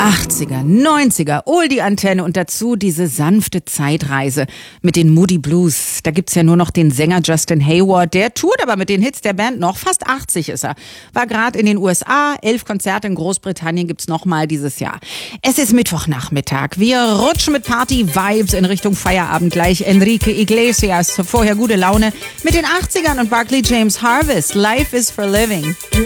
80er, 90er, Oldie-Antenne und dazu diese sanfte Zeitreise mit den Moody Blues. Da gibt's ja nur noch den Sänger Justin Hayward, der tourt aber mit den Hits der Band noch. Fast 80 ist er. War gerade in den USA, 11 Konzerte in Großbritannien gibt's nochmal dieses Jahr. Es ist Mittwochnachmittag. Wir rutschen mit Party-Vibes in Richtung Feierabend gleich. Enrique Iglesias, vorher gute Laune mit den 80ern und Barclay James Harvest. Life is for living.